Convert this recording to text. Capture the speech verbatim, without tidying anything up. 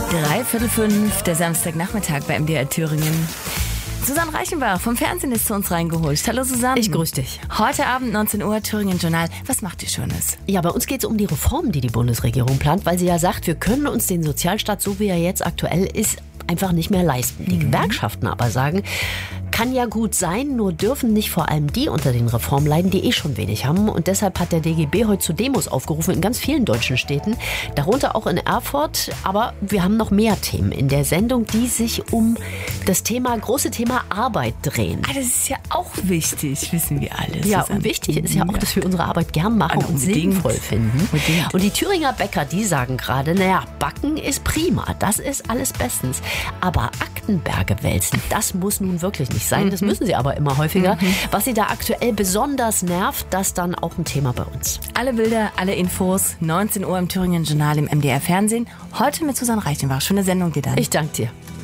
Dreiviertel fünf, der Samstagnachmittag bei M D R Thüringen. Susanne Reichenbach vom Fernsehen ist zu uns reingeholt. Hallo Susanne. Ich grüße dich. Heute Abend neunzehn Uhr, Thüringen Journal. Was macht ihr Schönes? Ja, bei uns geht es um die Reformen, die die Bundesregierung plant, weil sie ja sagt, wir können uns den Sozialstaat, so wie er jetzt aktuell ist, einfach nicht mehr leisten. Die mhm. Gewerkschaften aber sagen, kann ja gut sein, nur dürfen nicht vor allem die unter den Reformen leiden, die eh schon wenig haben. Und deshalb hat der D G B heute zu Demos aufgerufen in ganz vielen deutschen Städten, darunter auch in Erfurt. Aber wir haben noch mehr Themen in der Sendung, die sich um das Thema, große Thema Arbeit drehen. Ah, das ist ja auch wichtig, wissen wir alle. Ja, und wichtig ist ja auch, dass wir unsere Arbeit gern machen und sinnvoll finden. Unbedingt. Und die Thüringer Bäcker, die sagen gerade, naja, Backen ist prima, das ist alles bestens. Aber Aktenberge wälzen, das muss nun wirklich nicht sein. Das müssen sie aber immer häufiger. Mhm. Was sie da aktuell besonders nervt, das dann auch ein Thema bei uns. Alle Bilder, alle Infos, neunzehn Uhr im Thüringen Journal im M D R Fernsehen. Heute mit Susanne Reichenbach. Schöne Sendung dir dann. Ich danke dir.